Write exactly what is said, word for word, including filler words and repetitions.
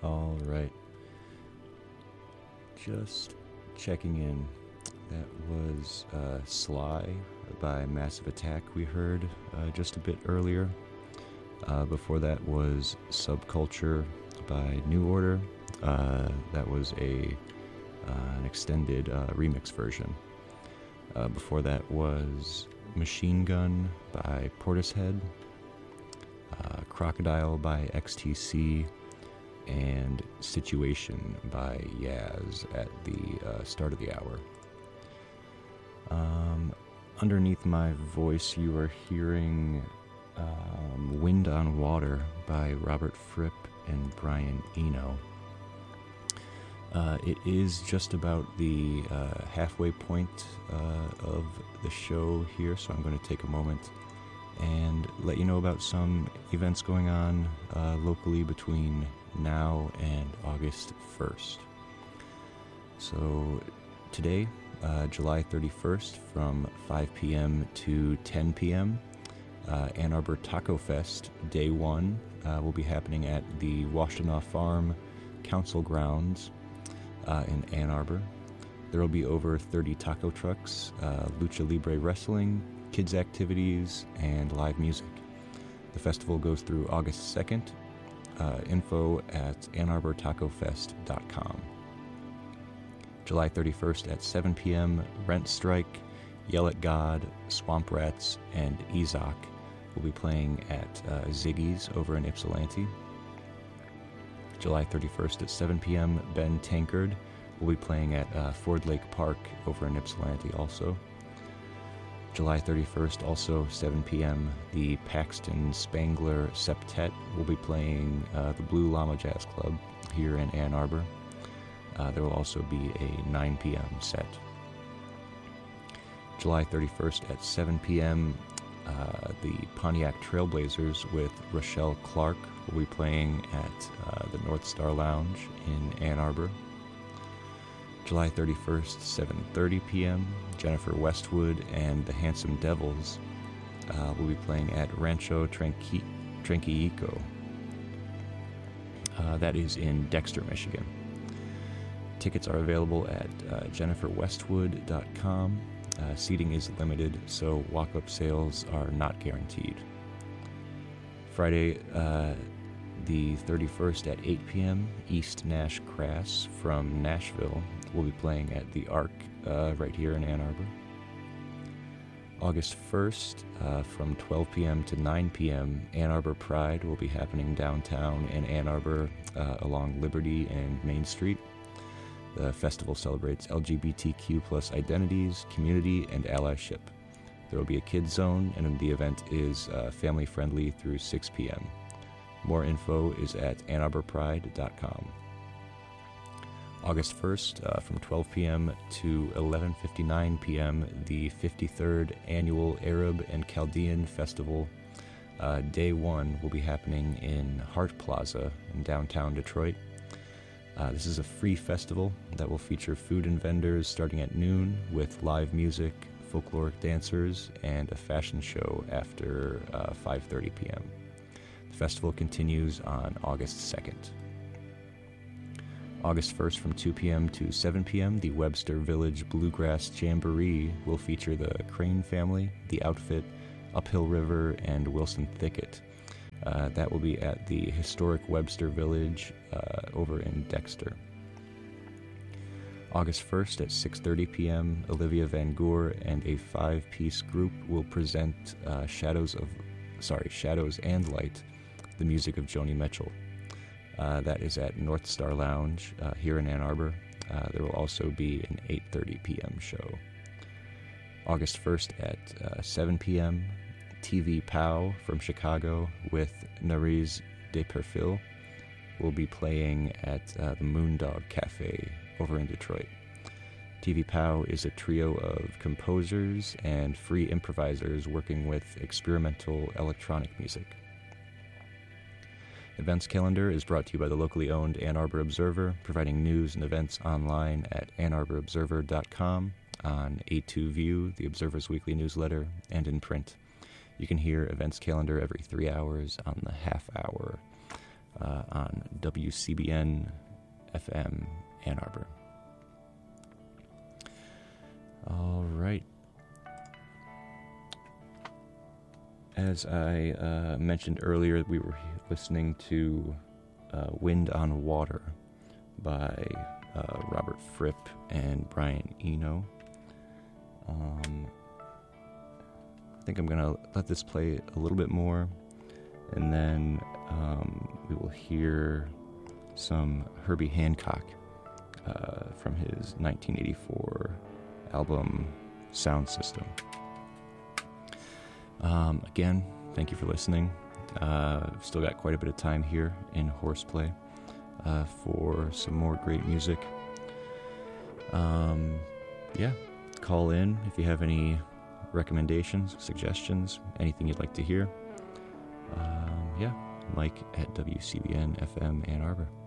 All right. Just checking in. That was uh, Sly by Massive Attack we heard uh, just a bit earlier. Uh, before that was Subculture by New Order. Uh, that was a uh, an extended uh, remix version. Uh, before that was Machine Gun by Portishead, uh, Crocodile by X T C, and Situation by Yaz at the uh, start of the hour. Um, underneath my voice, you are hearing um, Wind on Water by Robert Fripp and Brian Eno. Uh, it is just about the uh, halfway point uh, of the show here, so I'm going to take a moment and let you know about some events going on uh, locally between now and August first. So today, uh, July thirty-first, from five p.m. to ten p.m., uh, Ann Arbor Taco Fest Day one uh, will be happening at the Washtenaw Farm Council Grounds uh, in Ann Arbor. There will be over thirty taco trucks, uh, lucha libre wrestling, kids activities, and live music. The festival goes through August second. Uh, info at ann arbor taco fest dot com. July thirty-first at seven p.m., Rent Strike, Yell at God, Swamp Rats, and Ezok will be playing at uh, Ziggy's over in Ypsilanti. July thirty-first at seven p.m., Ben Tankard will be playing at uh, Ford Lake Park over in Ypsilanti also. July thirty-first, also seven p.m., the Paxton Spangler Septet will be playing uh, the Blue Llama Jazz Club here in Ann Arbor. Uh, there will also be a nine p.m. set. July thirty-first at seven p.m., uh, the Pontiac Trailblazers with Rochelle Clark will be playing at uh, the North Star Lounge in Ann Arbor. July thirty-first, seven thirty p.m., Jennifer Westwood and the Handsome Devils uh, will be playing at Rancho Tranqui- Tranquillico. Uh, that is in Dexter, Michigan. Tickets are available at uh, jennifer westwood dot com. Uh, seating is limited, so walk-up sales are not guaranteed. Friday, uh, the thirty-first at eight p.m., East Nash Crass from Nashville will be playing at the Arc uh, right here in Ann Arbor. August first, uh, from twelve p.m. to nine p.m., Ann Arbor Pride will be happening downtown in Ann Arbor uh, along Liberty and Main Street. The festival celebrates L G B T Q plus identities, community, and allyship. There will be a kids zone, and the event is uh, family-friendly through six p.m. More info is at ann arbor pride dot com. August first, uh, from twelve p.m. to eleven fifty-nine p.m., the fifty-third Annual Arab and Chaldean Festival, uh, Day one, will be happening in Hart Plaza in downtown Detroit. Uh, this is a free festival that will feature food and vendors starting at noon with live music, folkloric dancers, and a fashion show after uh, five thirty p.m. The festival continues on August second. August first, from two p.m. to seven p.m., the Webster Village Bluegrass Jamboree will feature the Crane Family, The Outfit, Uphill River, and Wilson Thicket. Uh, that will be at the historic Webster Village uh, over in Dexter. August first at six thirty p.m., Olivia Van Goor and a five-piece group will present uh, Shadows of, sorry, Shadows and Light, the music of Joni Mitchell. Uh, that is at North Star Lounge uh, here in Ann Arbor. Uh, there will also be an eight thirty p.m. show. August first at uh, seven p.m., T V Pow from Chicago with Nariz de Perfil will be playing at uh, the Moondog Cafe over in Detroit. T V Pow is a trio of composers and free improvisers working with experimental electronic music. Events calendar is brought to you by the locally owned Ann Arbor Observer, providing news and events online at ann arbor observer dot com, on A two View, the Observer's weekly newsletter, and in print. You can hear events calendar every three hours on the half hour uh, on W C B N F M Ann Arbor. All right. As I uh, mentioned earlier, we were listening to uh, Wind on Water by uh, Robert Fripp and Brian Eno. Um, I think I'm going to let this play a little bit more, and then um, we will hear some Herbie Hancock uh, from his nineteen eighty-four album Sound System. Um, again, thank you for listening. Uh, still got quite a bit of time here in Horseplay uh, for some more great music. Um, yeah, call in if you have any recommendations, suggestions, anything you'd like to hear. Um, yeah, Mike at W C B N F M Ann Arbor.